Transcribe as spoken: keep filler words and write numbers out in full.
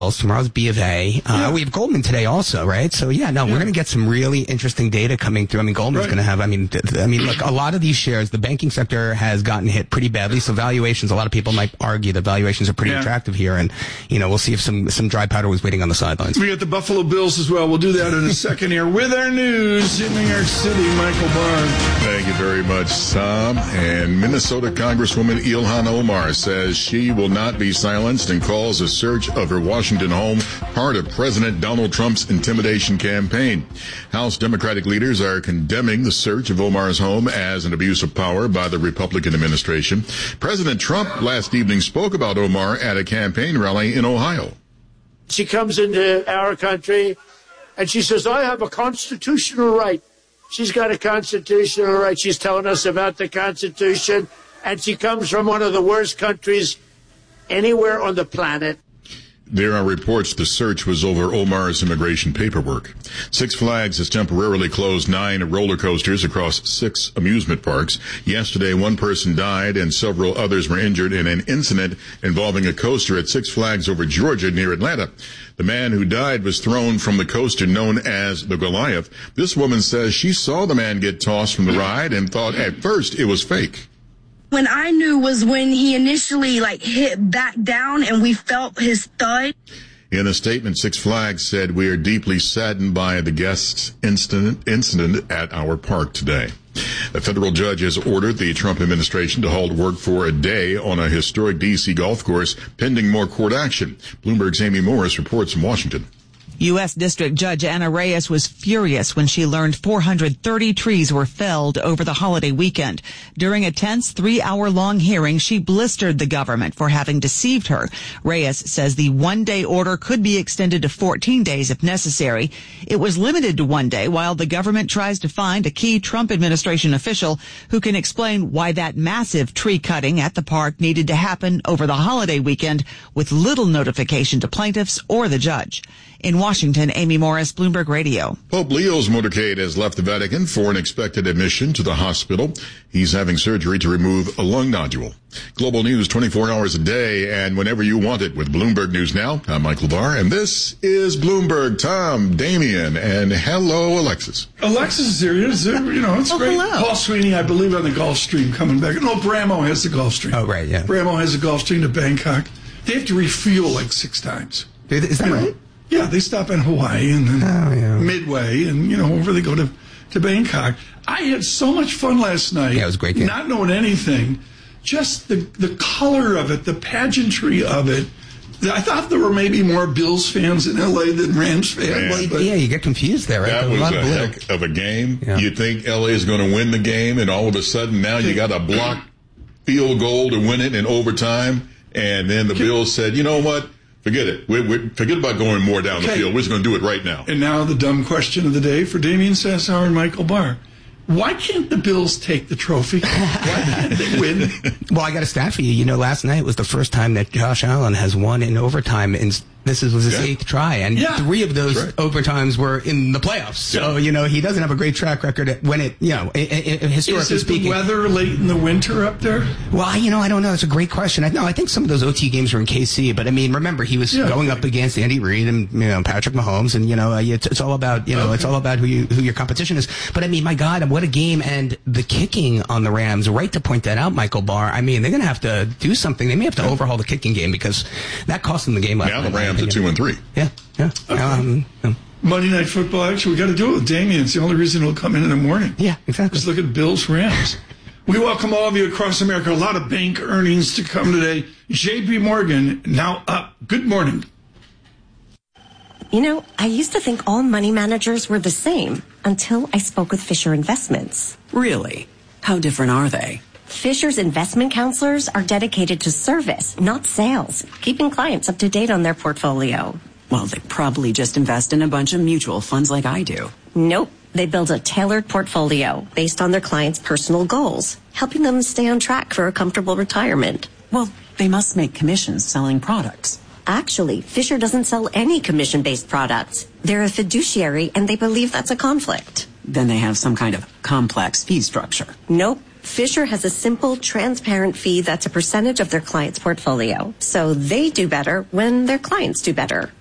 Tomorrow's B of A. Uh, yeah. We have Goldman today also, right? So, yeah, no, yeah. we're going to get some really interesting data coming through. I mean, Goldman's right. going to have, I mean, th- th- I mean, look, a lot of these shares, the banking sector has gotten hit pretty badly. So valuations, a lot of people might argue that valuations are pretty yeah. attractive here. And, you know, we'll see if some, some dry powder was waiting on the sidelines. We got the Buffalo Bills as well. We'll do that in a second here with our news in New York City. Michael Barr. Thank you very much, Tom. And Minnesota Congresswoman Ilhan Omar says she will not be silenced and calls a search of her Washington home part of President Donald Trump's intimidation campaign. House Democratic leaders are condemning the search of Omar's home as an abuse of power by the Republican administration. President Trump last evening spoke about Omar at a campaign rally in Ohio. She comes into our country and she says, I have a constitutional right. She's got a constitutional right. She's telling us about the Constitution, and she comes from one of the worst countries anywhere on the planet. There are reports the search was over Omar's immigration paperwork. Six Flags has temporarily closed nine roller coasters across six amusement parks. Yesterday, one person died and several others were injured in an incident involving a coaster at Six Flags over Georgia near Atlanta. The man who died was thrown from the coaster known as the Goliath. This woman says she saw the man get tossed from the ride and thought at first it was fake. When I knew was when he initially like hit back down and we felt his thud. In a statement, Six Flags said, we are deeply saddened by the guest's incident, incident at our park today. A federal judge has ordered the Trump administration to halt work for a day on a historic D C golf course pending more court action. Bloomberg's Amy Morris reports from Washington. U S. District Judge Anna Reyes was furious when she learned four hundred thirty trees were felled over the holiday weekend. During a tense three-hour-long hearing, she blistered the government for having deceived her. Reyes says the one-day order could be extended to fourteen days if necessary. It was limited to one day while the government tries to find a key Trump administration official who can explain why that massive tree cutting at the park needed to happen over the holiday weekend with little notification to plaintiffs or the judge. In Washington, Amy Morris, Bloomberg Radio. Pope Leo's motorcade has left the Vatican for an expected admission to the hospital. He's having surgery to remove a lung nodule. Global news twenty-four hours a day and whenever you want it with Bloomberg News Now. I'm Michael Barr, and this is Bloomberg. Tom, Damien, and hello, Alexis. Alexis is here. It's, you know, it's oh, great. Hello. Paul Sweeney, I believe, on the Gulfstream coming back. No, Bramo has the Gulfstream. Oh, right, yeah. Bramo has the Gulfstream to Bangkok. They have to refuel like six times. Is that you right? Know? Yeah, they stop in Hawaii and then oh, yeah. Midway, and, you know, over they go to, to Bangkok. I had so much fun last night. Yeah, it was a great game. Not knowing anything. Just the, the color of it, the pageantry of it. I thought there were maybe more Bills fans in L A than Rams fans. Well, yeah, you get confused there, right? That There's was a, a, lot a of heck of a game. Yeah. You think L A is going to win the game, and all of a sudden now you got a block field goal to win it in overtime, and then the Bills said, you know what? Forget it. We, we, forget about going more down okay. the field. We're just going to do it right now. And now the dumb question of the day for Damien Sassower and Michael Barr. Why can't the Bills take the trophy? Why can't they win? Well, I got a stat for you. You know, last night was the first time that Josh Allen has won in overtime in This is, was his yeah. eighth try, and yeah. three of those right. overtimes were in the playoffs. So, yeah. you know, he doesn't have a great track record at when it, you know, historically is it speaking. The weather late in the winter up there? Well, you know, I don't know. It's a great question. I know. I think some of those O T games were in K C, but I mean, remember, he was yeah. going up against Andy Reid and, you know, Patrick Mahomes, and, you know, it's, it's all about, you know, okay. it's all about who you, who your competition is. But I mean, my God, what a game. And the kicking on the Rams, right to point that out, Michael Barr. I mean, they're going to have to do something. They may have to yeah. overhaul the kicking game because that cost them the game last night. Now the Rams are two and three. Yeah, yeah. Okay. Um, yeah. Monday Night Football, actually, we got to do it with Damien. It's the only reason he'll come in in the morning. Yeah, exactly. Just look at Bills Rams. We welcome all of you across America. A lot of bank earnings to come today. J P Morgan, now up. Good morning. You know, I used to think all money managers were the same until I spoke with Fisher Investments. Really? How different are they? Fisher's investment counselors are dedicated to service, not sales, keeping clients up to date on their portfolio. Well, they probably just invest in a bunch of mutual funds like I do. Nope. They build a tailored portfolio based on their clients' personal goals, helping them stay on track for a comfortable retirement. Well, they must make commissions selling products. Actually, Fisher doesn't sell any commission-based products. They're a fiduciary, and they believe that's a conflict. Then they have some kind of complex fee structure. Nope. Fisher has a simple, transparent fee that's a percentage of their client's portfolio. So they do better when their clients do better.